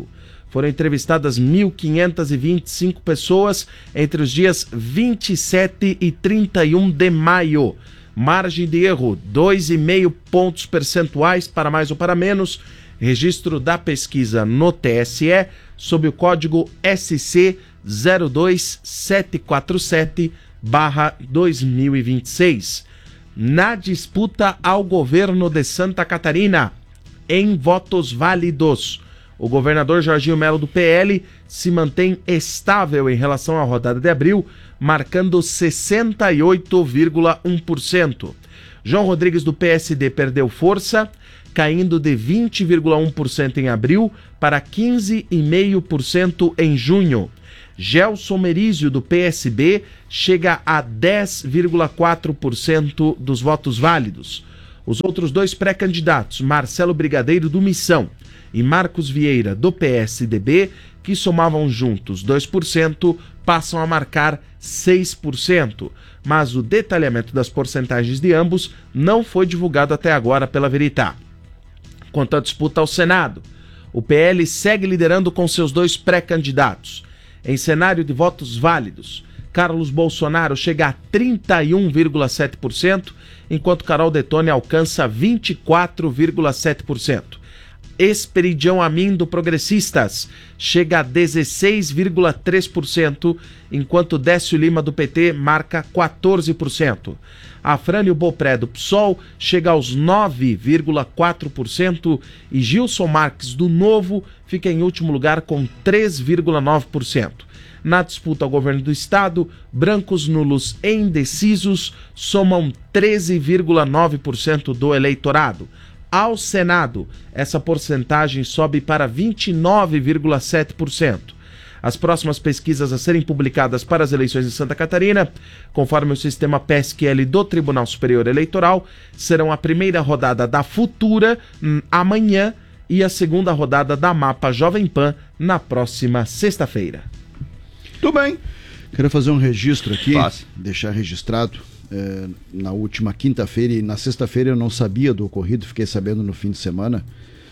Speaker 3: Foram entrevistadas mil quinhentas e vinte e cinco pessoas entre os dias vinte e sete e trinta e um de maio. Margem de erro, dois vírgula cinco pontos percentuais para mais ou para menos. Registro da pesquisa no T S E sob o código S C zero dois sete quatro sete barra dois mil e vinte e seis. Na disputa ao governo de Santa Catarina, em votos válidos, o governador Jorginho Melo do P L se mantém estável em relação à rodada de abril, marcando sessenta e oito vírgula um por cento. João Rodrigues do P S D perdeu força, caindo de vinte vírgula um por cento em abril para quinze vírgula cinco por cento em junho. Gelson Merizio do P S B chega a dez vírgula quatro por cento dos votos válidos. Os outros dois pré-candidatos, Marcelo Brigadeiro do Missão e Marcos Vieira do P S D B, que somavam juntos dois por cento, passam a marcar seis por cento. Mas o detalhamento das porcentagens de ambos não foi divulgado até agora pela Veritá. Quanto à disputa ao Senado, o P L segue liderando com seus dois pré-candidatos. Em cenário de votos válidos, Carlos Bolsonaro chega a trinta e um vírgula sete por cento, enquanto Carol Detone alcança vinte e quatro vírgula sete por cento. Esperidião Amin do Progressistas chega a dezesseis vírgula três por cento, enquanto Décio Lima do P T marca quatorze por cento. Afrânio Bopré do P SOL chega aos nove vírgula quatro por cento e Gilson Marques do Novo fica em último lugar com três vírgula nove por cento. Na disputa ao governo do estado, brancos, nulos e indecisos somam treze vírgula nove por cento do eleitorado. Ao Senado, essa porcentagem sobe para vinte e nove vírgula sete por cento. As próximas pesquisas a serem publicadas para as eleições em Santa Catarina, conforme o sistema P E S C L do Tribunal Superior Eleitoral, serão a primeira rodada da Futura hum, amanhã e a segunda rodada da Mapa Jovem Pan na próxima sexta-feira.
Speaker 4: Tudo bem. Quero fazer um registro aqui,
Speaker 5: Passe.
Speaker 4: deixar registrado. É, na última quinta-feira e na sexta-feira eu não sabia do ocorrido, fiquei sabendo no fim de semana.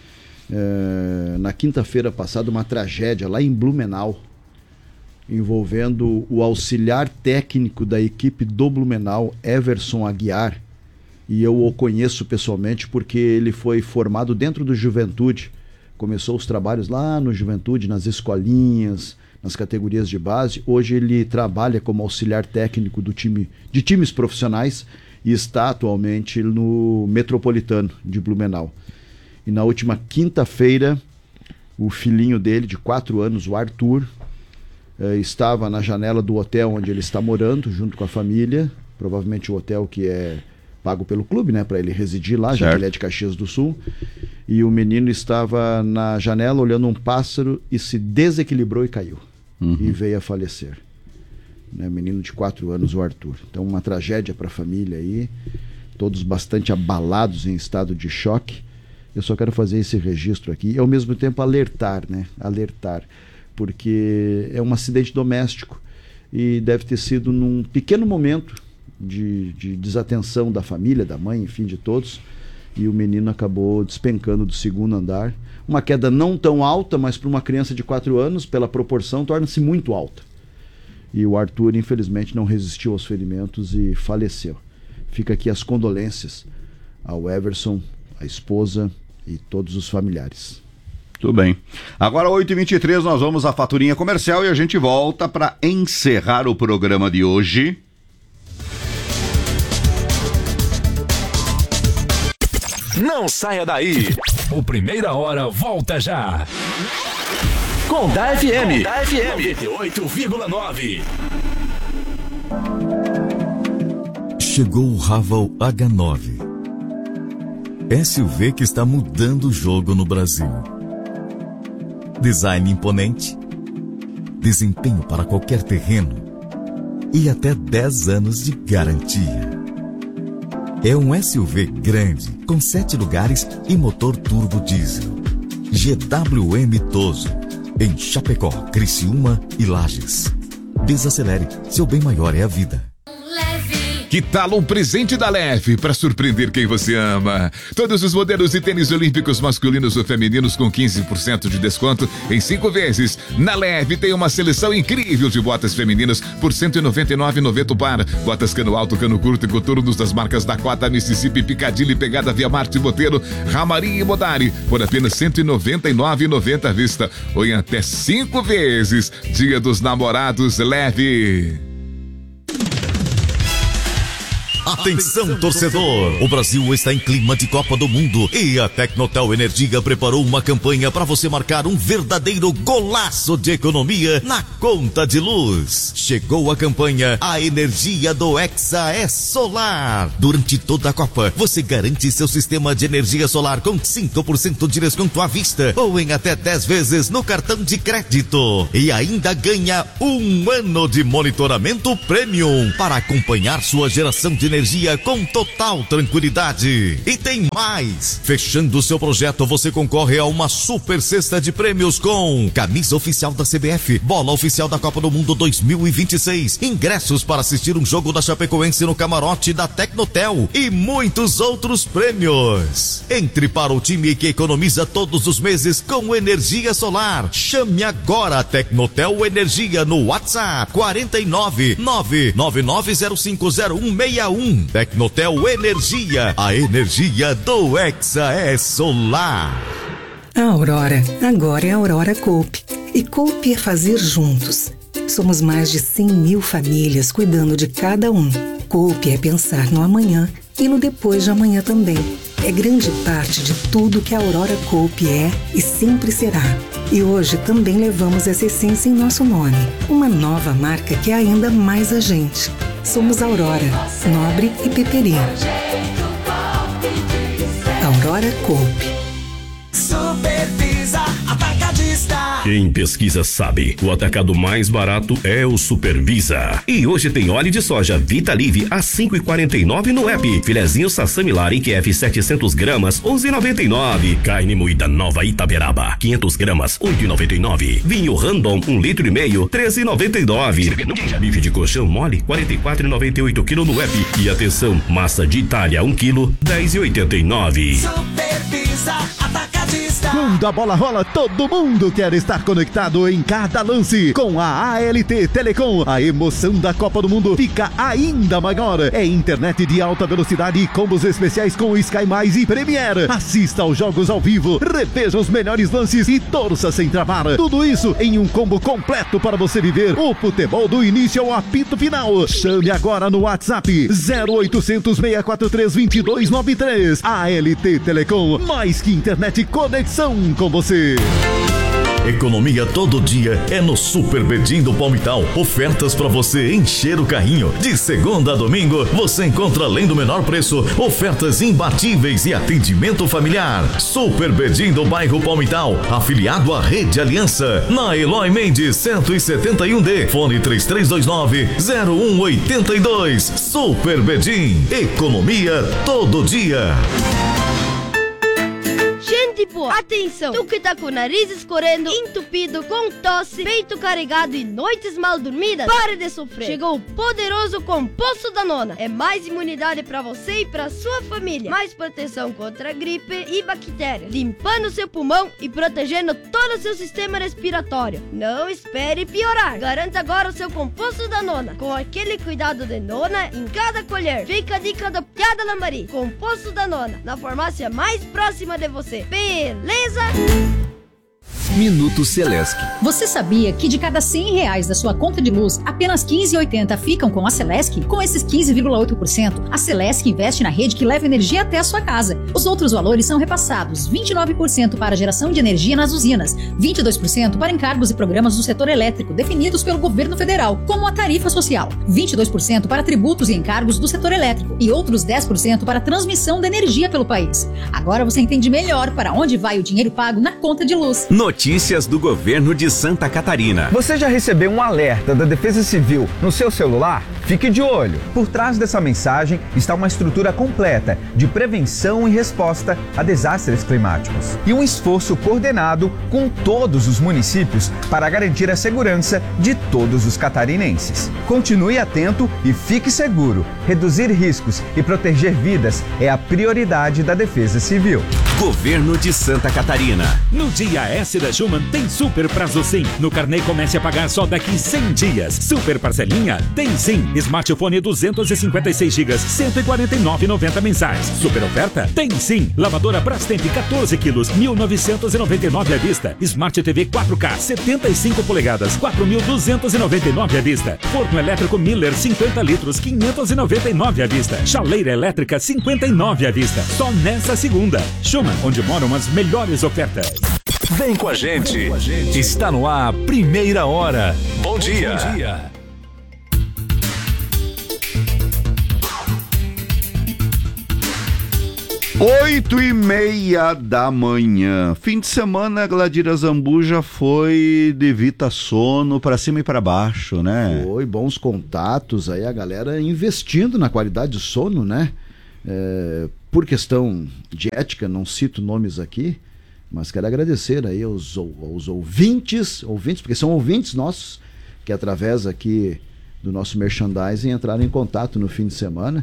Speaker 4: É, na quinta-feira passada, uma tragédia lá em Blumenau, envolvendo o auxiliar técnico da equipe do Blumenau, Everson Aguiar, e eu o conheço pessoalmente porque ele foi formado dentro do Juventude, começou os trabalhos lá no Juventude, nas escolinhas, nas categorias de base. Hoje ele trabalha como auxiliar técnico do time, de times profissionais e está atualmente no Metropolitano de Blumenau. E na última quinta-feira, o filhinho dele, de quatro anos, o Arthur, eh, estava na janela do hotel onde ele está morando, junto com a família, provavelmente o hotel que é pago pelo clube, né, para ele residir lá, já que ele é de Caxias do Sul. E o menino estava na janela olhando um pássaro e se desequilibrou e caiu. Uhum. E veio a falecer. Né, menino de quatro anos, o Arthur. Então, uma tragédia para a família aí, todos bastante abalados, em estado de choque. Eu só quero fazer esse registro aqui e, ao mesmo tempo, alertar, né? Alertar, porque é um acidente doméstico e deve ter sido num pequeno momento de, de desatenção da família, da mãe, enfim, de todos, e o menino acabou despencando do segundo andar. Uma queda não tão alta, mas para uma criança de quatro anos, pela proporção, torna-se muito alta. E o Arthur, infelizmente, não resistiu aos ferimentos e faleceu. Fica aqui as condolências ao Everson, a esposa e todos os familiares.
Speaker 5: Tudo bem. Agora, oito e vinte e três, nós vamos à faturinha comercial e a gente volta para encerrar o programa de hoje.
Speaker 6: Não saia daí. O Primeira Hora volta já. Conda F M. Conda F M. noventa e oito vírgula nove.
Speaker 13: Chegou o Raval H nove. S U V que está mudando o jogo no Brasil. Design imponente, desempenho para qualquer terreno e até dez anos de garantia. É um S U V grande, com sete lugares e motor turbo diesel. G W M Toso, em Chapecó, Criciúma e Lages. Desacelere, seu bem maior é a vida.
Speaker 14: Leve, Que tal um presente da Leve para surpreender quem você ama? Todos os modelos de tênis olímpicos masculinos ou femininos com quinze por cento de desconto em cinco vezes. Na Leve tem uma seleção incrível de botas femininas por cento e noventa e nove reais e noventa centavos o par. Botas cano alto, cano curto e coturnos das marcas Dakota, Mississippi, Piccadilly, Pegada, Via Marte, Botelho, Ramarim e Modari por apenas cento e noventa e nove reais e noventa centavos à vista ou em até cinco vezes. Dia dos Namorados Leve.
Speaker 13: Atenção, torcedor! O Brasil está em clima de Copa do Mundo e a Tecnotel Energia preparou uma campanha para você marcar um verdadeiro golaço de economia na conta de luz. Chegou a campanha A Energia do Hexa é Solar. Durante toda a Copa, você garante seu sistema de energia solar com cinco por cento de desconto à vista ou em até dez vezes no cartão de crédito. E ainda ganha um ano de monitoramento premium para acompanhar sua geração de energia energia com total tranquilidade. E tem mais! Fechando seu projeto, você concorre a uma super cesta de prêmios com camisa oficial da C B F, bola oficial da Copa do Mundo dois mil e vinte e seis, ingressos para assistir um jogo da Chapecoense no camarote da Tecnotel e muitos outros prêmios. Entre para o time que economiza todos os meses com energia solar. Chame agora a Tecnotel Energia no WhatsApp quatro nove nove nove nove zero cinco zero um seis um. Tecnotel Energia, a energia do Hexa é Solar.
Speaker 15: A Aurora, agora é a Aurora Coop. E Coop é fazer juntos. Somos mais de cem mil famílias cuidando de cada um. Coop é pensar no amanhã e no depois de amanhã também. É grande parte de tudo que a Aurora Coop é e sempre será. E hoje também levamos essa essência em nosso nome. Uma nova marca que é ainda mais a gente. Somos Aurora, Nobre e Peperi. Aurora Coop.
Speaker 16: Supervisa Atacadista.
Speaker 17: Quem pesquisa sabe, o atacado mais barato é o Supervisa. E hoje tem óleo de soja Vitalive a cinco reais e quarenta e nove centavos no app. Filezinho Sassami Lar Q F setecentos gramas, onze reais e noventa e nove centavos. Carne moída Nova Itaberaba, quinhentas gramas, oito reais e noventa e nove centavos. Vinho Random, um litro e meio, treze reais e noventa e nove centavos. Bife de colchão mole, quarenta e quatro reais e noventa e oito centavos no app. E atenção, massa de Itália, um quilo, dez reais e oitenta e nove centavos.
Speaker 16: Supervisa Atacadista.
Speaker 18: Quando a bola rola, todo mundo quer estar conectado em cada lance. Com a A L T Telecom, a emoção da Copa do Mundo fica ainda maior. É internet de alta velocidade e combos especiais com Sky Mais e Premiere. Assista aos jogos ao vivo, reveja os melhores lances e torça sem travar. Tudo isso em um combo completo para você viver o futebol do início ao apito final. Chame agora no WhatsApp zero oitocentos, seis quatro três, dois dois nove três. A L T Telecom, mais que internet, conexão com você.
Speaker 13: Economia todo dia é no Super Bedim do Palmital. Ofertas para você encher o carrinho. De segunda a domingo, você encontra, além do menor preço, ofertas imbatíveis e atendimento familiar. Super Bedim do bairro Palmital, afiliado à Rede Aliança. Na Eloy Mendes cento e setenta e um D, fone três três dois nove, zero um oito dois. Super Bedim, economia todo dia.
Speaker 8: Gente boa, atenção! Tu que tá com o nariz escorrendo, entupido, com tosse, peito carregado e noites mal dormidas, pare de sofrer! Chegou o poderoso Composto Danona. É mais imunidade pra você e pra sua família. Mais proteção contra gripe e bactérias, limpando seu pulmão e protegendo todo o seu sistema respiratório. Não espere piorar. Garanta agora o seu Composto Danona, com aquele cuidado de nona em cada colher. Fica a dica do Piada Lambari. Composto Danona, na farmácia mais próxima de você. Beleza?
Speaker 6: Minuto Celesc.
Speaker 19: Você sabia que de cada cem reais da sua conta de luz, apenas quinze reais e oitenta centavos ficam com a Celesc? Com esses quinze vírgula oito por cento, a Celesc investe na rede que leva energia até a sua casa. Os outros valores são repassados: vinte e nove por cento para geração de energia nas usinas, vinte e dois por cento para encargos e programas do setor elétrico definidos pelo governo federal, como a tarifa social, vinte e dois por cento para tributos e encargos do setor elétrico e outros dez por cento para transmissão da energia pelo país. Agora você entende melhor para onde vai o dinheiro pago na conta de luz.
Speaker 6: Notícia
Speaker 20: Notícias do Governo de Santa Catarina.
Speaker 21: Você já recebeu um alerta da Defesa Civil no seu celular? Fique de olho. Por trás dessa mensagem está uma estrutura completa de prevenção e resposta a desastres climáticos e um esforço coordenado com todos os municípios para garantir a segurança de todos os catarinenses. Continue atento e fique seguro. Reduzir riscos e proteger vidas é a prioridade da Defesa Civil.
Speaker 20: Governo de Santa Catarina.
Speaker 22: No dia S da Schumann tem super prazo sim. No carnê comece a pagar só daqui cem dias. Super parcelinha? Tem sim. Smartphone duzentos e cinquenta e seis gigas, cento e quarenta e nove reais e noventa centavos mensais. Super oferta? Tem sim. Lavadora Brastemp quatorze quilos, mil novecentos e noventa e nove reais à vista. Smart T V quatro K setenta e cinco polegadas, quatro mil duzentos e noventa e nove reais à vista. Forno elétrico Miller cinquenta litros, quinhentos e noventa e nove reais à vista. Chaleira elétrica cinquenta e nove reais à vista. Só nessa segunda. Schumann, onde moram as melhores ofertas.
Speaker 6: Vem com a gente. Está no ar, Primeira Hora. Bom dia. Bom dia.
Speaker 5: Oito e meia da manhã. Fim de semana, Gladira Zambuja foi de Vita Sono para cima e para baixo, né?
Speaker 4: Foi, bons contatos, aí a galera investindo na qualidade de sono, né? É, por questão de ética, não cito nomes aqui, mas quero agradecer aí aos, aos ouvintes, ouvintes, porque são ouvintes nossos, que através aqui do nosso merchandising entraram em contato no fim de semana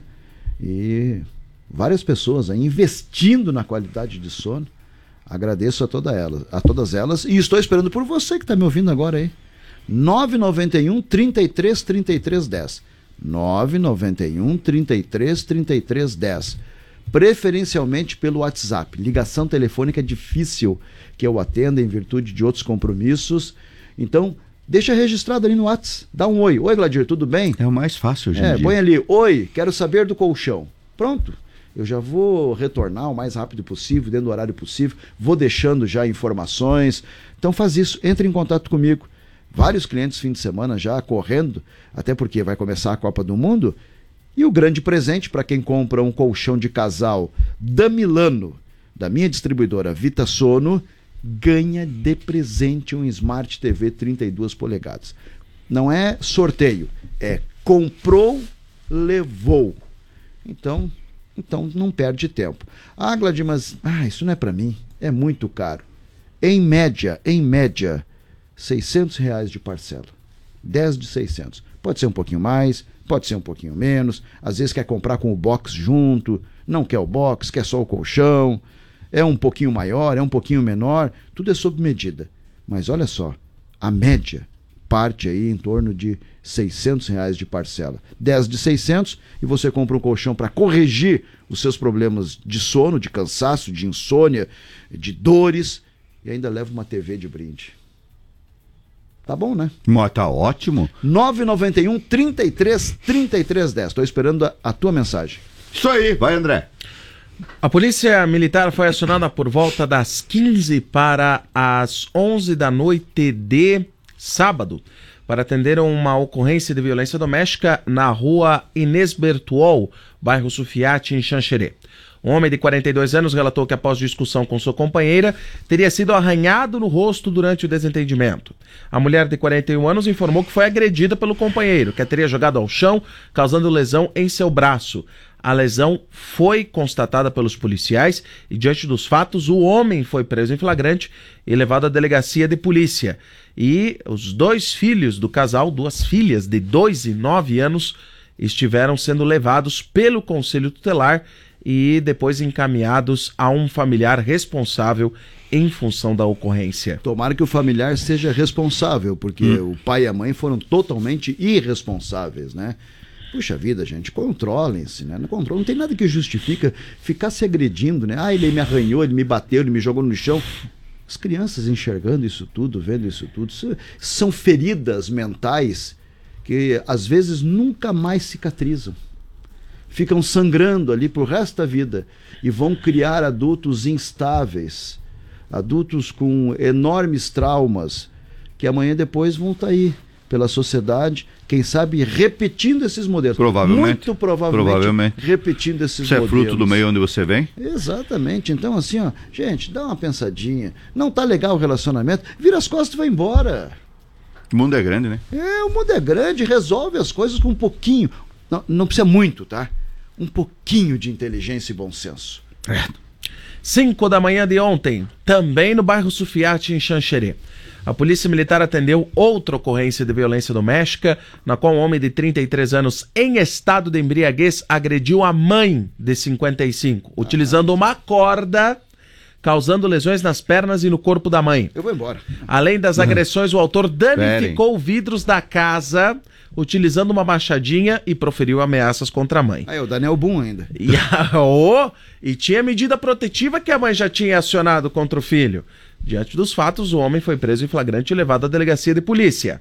Speaker 4: e várias pessoas aí investindo na qualidade de sono. Agradeço a, toda ela, a todas elas e estou esperando por você que está me ouvindo agora aí. nove nove um, trinta e três, trinta e três, dez. nove nove um, trinta e três, trinta e três, dez. Preferencialmente pelo WhatsApp. Ligação telefônica é difícil que eu atenda em virtude de outros compromissos. Então, deixa registrado ali no WhatsApp. Dá um oi. Oi, Gladir, tudo bem?
Speaker 5: É o mais fácil hoje em
Speaker 4: é,
Speaker 5: dia.
Speaker 4: Põe ali, oi, quero saber do colchão. Pronto. Eu já vou retornar o mais rápido possível, dentro do horário possível. Vou deixando já informações. Então faz isso, entre em contato comigo. Vários clientes fim de semana já correndo, até porque vai começar a Copa do Mundo. E o grande presente para quem compra um colchão de casal da Milano, da minha distribuidora Vita Sono, ganha de presente um Smart T V trinta e duas polegadas. Não é sorteio, é comprou, levou. Então, então não perde tempo. Ah, Gladir, mas ah, isso não é para mim, é muito caro. Em média, em média, seiscentos reais de parcela. dez de seiscentos. Pode ser um pouquinho mais, pode ser um pouquinho menos. Às vezes quer comprar com o box junto, não quer o box, quer só o colchão. É um pouquinho maior, é um pouquinho menor, tudo é sob medida. Mas olha só, a média parte aí em torno de seiscentos reais de parcela. dez de seiscentos e você compra um colchão para corrigir os seus problemas de sono, de cansaço, de insônia, de dores e ainda leva uma T V de brinde. Tá bom, né?
Speaker 5: Mas tá ótimo.
Speaker 4: nove nove um, trinta e três, trinta e três, dez. Estou esperando a, a tua mensagem.
Speaker 5: Isso aí, vai, André.
Speaker 3: A polícia militar foi acionada por volta das quinze para as onze da noite de sábado para atender uma ocorrência de violência doméstica na rua Inês Bertuol, bairro Sufiate, em Xanxerê. Um homem de quarenta e dois anos relatou que após discussão com sua companheira, teria sido arranhado no rosto durante o desentendimento. A mulher de quarenta e um anos informou que foi agredida pelo companheiro, que a teria jogado ao chão, causando lesão em seu braço. A lesão foi constatada pelos policiais e, diante dos fatos, o homem foi preso em flagrante e levado à delegacia de polícia. E os dois filhos do casal, duas filhas de dois e nove anos, estiveram sendo levados pelo Conselho Tutelar e depois encaminhados a um familiar responsável em função da ocorrência.
Speaker 4: Tomara que o familiar seja responsável, porque hum. o pai e a mãe foram totalmente irresponsáveis, né? Puxa vida, gente, controlem-se, né? Não controlam, não tem nada que justifica ficar se agredindo, né? Ah, ele me arranhou, ele me bateu, ele me jogou no chão. As crianças enxergando isso tudo, vendo isso tudo, isso são feridas mentais que às vezes nunca mais cicatrizam. Ficam sangrando ali pro resto da vida e vão criar adultos instáveis, adultos com enormes traumas, que amanhã depois vão estar aí pela sociedade, quem sabe repetindo esses modelos.
Speaker 5: Provavelmente.
Speaker 4: Muito provavelmente,
Speaker 5: provavelmente.
Speaker 4: repetindo esses
Speaker 5: Isso
Speaker 4: modelos.
Speaker 5: Isso é fruto do meio onde você vem?
Speaker 4: Exatamente. Então, assim, ó, gente, dá uma pensadinha. Não tá legal o relacionamento, vira as costas e vai embora.
Speaker 5: O mundo é grande, né?
Speaker 4: É, o mundo é grande, resolve as coisas com um pouquinho. Não, não precisa muito, tá? Um pouquinho de inteligência e bom senso.
Speaker 3: É. cinco da manhã de ontem, também no bairro Sufiate, em Xanxerê. A Polícia Militar atendeu outra ocorrência de violência doméstica, na qual um homem de trinta e três anos, em estado de embriaguez, agrediu a mãe de cinquenta e cinco, ah, utilizando uma corda, causando lesões nas pernas e no corpo da mãe.
Speaker 4: Eu vou embora.
Speaker 3: Além das agressões, o autor danificou Pera. vidros da casa, utilizando uma machadinha, e proferiu ameaças contra a mãe.
Speaker 4: Aí, o Daniel Boom ainda.
Speaker 3: E, a, oh, e tinha medida protetiva que a mãe já tinha acionado contra o filho. Diante dos fatos, o homem foi preso em flagrante e levado à delegacia de polícia.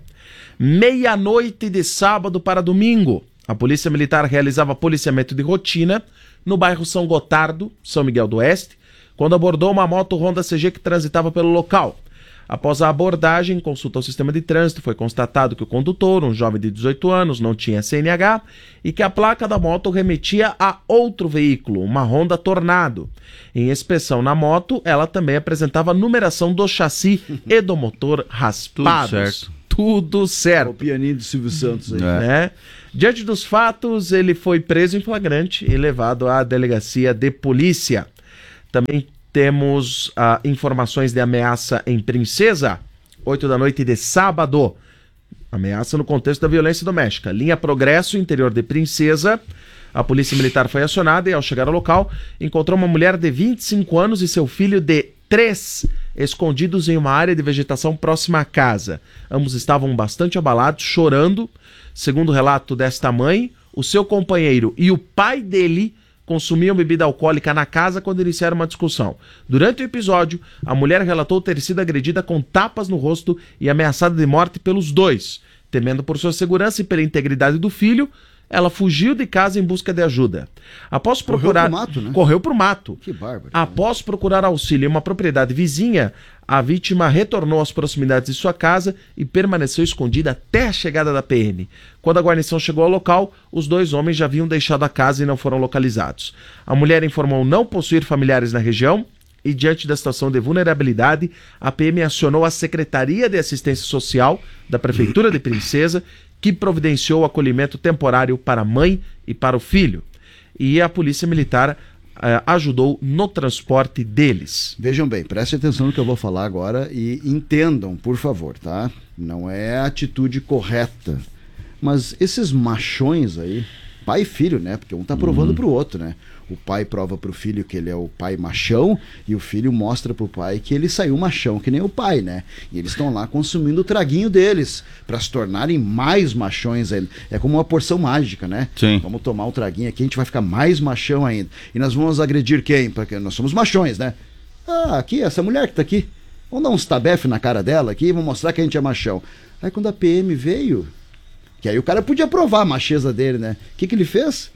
Speaker 3: Meia-noite de sábado para domingo, a Polícia Militar realizava policiamento de rotina no bairro São Gotardo, São Miguel do Oeste, quando abordou uma moto Honda C G que transitava pelo local. Após a abordagem, consulta ao sistema de trânsito, foi constatado que o condutor, um jovem de dezoito anos, não tinha C N H e que a placa da moto remetia a outro veículo, uma Honda Tornado. Em inspeção na moto, ela também apresentava a numeração do chassi e do motor raspados.
Speaker 5: Tudo certo.
Speaker 3: Tudo certo.
Speaker 4: O pianinho do Silvio Santos aí.
Speaker 3: É. Né? Diante dos fatos, ele foi preso em flagrante e levado à delegacia de polícia. Também temos ah, informações de ameaça em Princesa, oito da noite de sábado. Ameaça no contexto da violência doméstica. Linha Progresso, interior de Princesa. A Polícia Militar foi acionada e, ao chegar ao local, encontrou uma mulher de vinte e cinco anos e seu filho de três escondidos em uma área de vegetação próxima à casa. Ambos estavam bastante abalados, chorando. Segundo o relato desta mãe, o seu companheiro e o pai dele consumiam bebida alcoólica na casa quando iniciaram uma discussão. Durante o episódio, a mulher relatou ter sido agredida com tapas no rosto e ameaçada de morte pelos dois. Temendo por sua segurança e pela integridade do filho, ela fugiu de casa em busca de ajuda. Após procurar...
Speaker 4: Correu pro mato, né?
Speaker 3: Correu pro mato.
Speaker 4: Que bárbaro.
Speaker 3: Após procurar auxílio em uma propriedade vizinha, a vítima retornou às proximidades de sua casa e permaneceu escondida até a chegada da P M. Quando a guarnição chegou ao local, os dois homens já haviam deixado a casa e não foram localizados. A mulher informou não possuir familiares na região e, diante da situação de vulnerabilidade, a P M acionou a Secretaria de Assistência Social da Prefeitura de Princesa, que providenciou o acolhimento temporário para a mãe e para o filho. E a Polícia Militar Uh, ajudou no transporte deles.
Speaker 4: Vejam bem, prestem atenção no que eu vou falar agora e entendam, por favor, tá? Não é a atitude correta. Mas esses machões aí, pai e filho, né? Porque um tá provando uhum. pro outro, né? O pai prova pro filho que ele é o pai machão e o filho mostra pro pai que ele saiu machão, que nem o pai, né? E eles estão lá consumindo o traguinho deles para se tornarem mais machões ainda. É como uma porção mágica, né?
Speaker 5: Sim.
Speaker 4: Vamos tomar um traguinho aqui, a gente vai ficar mais machão ainda. E nós vamos agredir quem? Porque nós somos machões, né? Ah, aqui, essa mulher que tá aqui. Vamos dar uns tabefe na cara dela aqui e vamos mostrar que a gente é machão. Aí quando a P M veio, que aí o cara podia provar a macheza dele, né? O que que ele fez?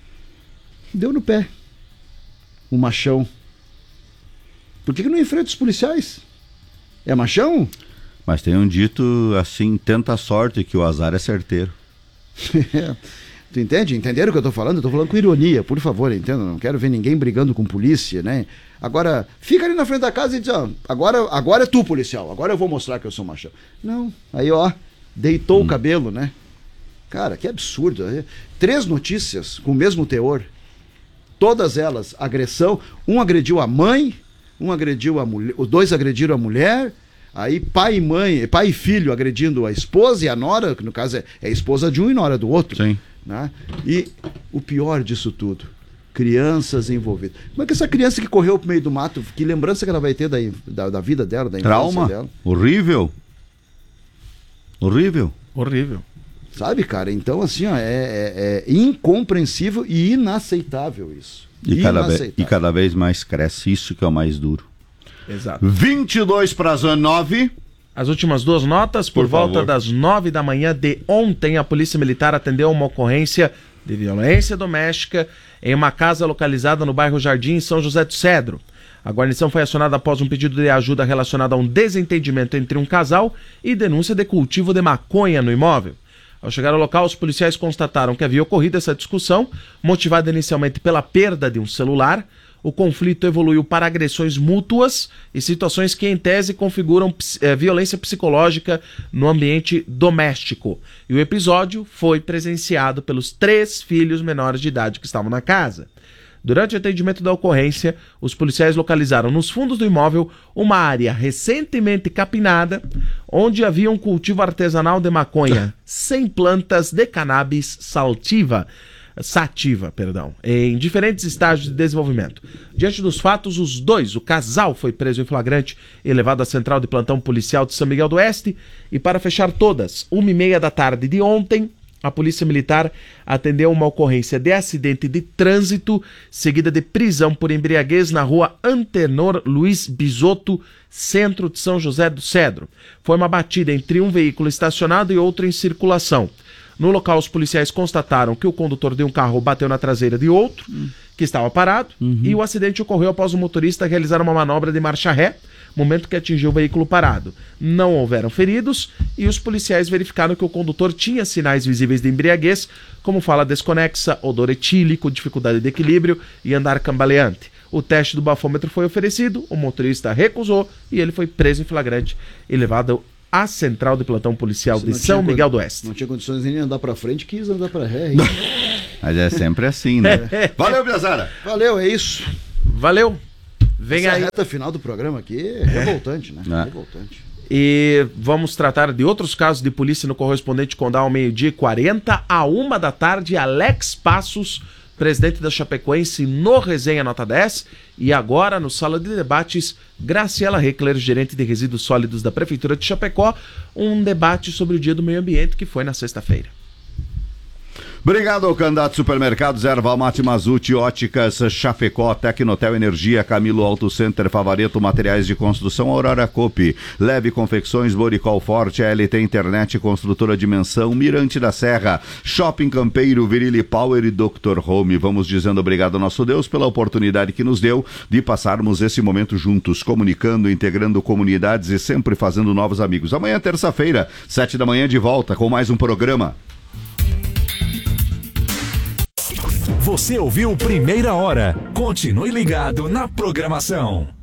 Speaker 4: Deu no pé. O machão. Por que que não enfrenta os policiais? É machão?
Speaker 5: Mas tem um dito assim, tenta a sorte que o azar é certeiro.
Speaker 4: Tu entende? Entenderam o que eu tô falando? Eu tô falando com ironia, por favor, entenda. Não quero ver ninguém brigando com polícia, né? Agora, fica ali na frente da casa e diz, ó, agora, agora é tu, policial, agora eu vou mostrar que eu sou machão. Não, aí ó, deitou hum. o cabelo, né? Cara, que absurdo. Três notícias com o mesmo teor. Todas elas, agressão. Um agrediu a mãe, um agrediu a mulher, os dois agrediram a mulher. Aí pai e mãe, pai e filho agredindo a esposa e a nora, que no caso é, é a esposa de um e nora do outro.
Speaker 5: Sim.
Speaker 4: Né? E o pior disso tudo, crianças envolvidas. Como é que essa criança que correu pro meio do mato, que lembrança que ela vai ter da, da, da vida dela, da infância
Speaker 5: Trauma.
Speaker 4: dela?
Speaker 5: Horrível. Horrível.
Speaker 3: Horrível.
Speaker 4: Sabe, cara? Então, assim, ó, é, é, é incompreensível e inaceitável isso.
Speaker 5: E cada, vez, e cada vez mais cresce, isso que é o mais duro.
Speaker 3: Exato.
Speaker 5: vinte e dois para as nove.
Speaker 3: As últimas duas notas, por, por volta favor. das nove da manhã de ontem, a Polícia Militar atendeu uma ocorrência de violência doméstica em uma casa localizada no bairro Jardim, em São José do Cedro. A guarnição foi acionada após um pedido de ajuda relacionado a um desentendimento entre um casal e denúncia de cultivo de maconha no imóvel. Ao chegar ao local, os policiais constataram que havia ocorrido essa discussão, motivada inicialmente pela perda de um celular. O conflito evoluiu para agressões mútuas e situações que, em tese, configuram é, violência psicológica no ambiente doméstico. E o episódio foi presenciado pelos três filhos menores de idade que estavam na casa. Durante o atendimento da ocorrência, os policiais localizaram nos fundos do imóvel uma área recentemente capinada, onde havia um cultivo artesanal de maconha sem plantas de cannabis sativa, sativa, perdão, em diferentes estágios de desenvolvimento. Diante dos fatos, os dois, o casal, foi preso em flagrante e levado à central de plantão policial de São Miguel do Oeste. E para fechar todas, uma e meia da tarde de ontem, a Polícia Militar atendeu uma ocorrência de acidente de trânsito, seguida de prisão por embriaguez na rua Antenor Luiz Bisotto, centro de São José do Cedro. Foi uma batida entre um veículo estacionado e outro em circulação. No local, os policiais constataram que o condutor de um carro bateu na traseira de outro, que estava parado, uhum. e o acidente ocorreu após o motorista realizar uma manobra de marcha ré, momento que atingiu o veículo parado. Não houveram feridos e os policiais verificaram que o condutor tinha sinais visíveis de embriaguez, como fala desconexa, odor etílico, dificuldade de equilíbrio e andar cambaleante. O teste do bafômetro foi oferecido, o motorista recusou e ele foi preso em flagrante e levado à central de plantão policial de São Miguel do Oeste.
Speaker 4: Não tinha condições nem de andar pra frente, quis andar pra ré.
Speaker 5: Mas é sempre assim, né? Valeu, Biazara!
Speaker 4: Valeu, é isso.
Speaker 3: Valeu! Vem
Speaker 4: Essa
Speaker 3: aí.
Speaker 4: reta final do programa aqui é revoltante, né? É. Revoltante.
Speaker 3: E vamos tratar de outros casos de polícia no correspondente Condal ao meio-dia e quarenta, a uma da tarde, Alex Passos, presidente da Chapecoense, no Resenha Nota dez. E agora, no Sala de Debates, Graciela Heckler, gerente de resíduos sólidos da Prefeitura de Chapecó, um debate sobre o Dia do Meio Ambiente, que foi na sexta-feira.
Speaker 5: Obrigado ao candidato Supermercados, Erva Mate Mazuti, Óticas, Chapecó, Tecnotel Energia, Camilo Auto Center, Favareto, Materiais de Construção, Aurora Copi, Leve Confecções, Boricol Forte, L T Internet, Construtora Dimensão, Mirante da Serra, Shopping Campeiro, Virilli Power e doutor Home. Vamos dizendo obrigado ao nosso Deus pela oportunidade que nos deu de passarmos esse momento juntos, comunicando, integrando comunidades e sempre fazendo novos amigos. Amanhã, terça-feira, sete da manhã, de volta com mais um programa.
Speaker 6: Você ouviu Primeira Hora. Continue ligado na programação.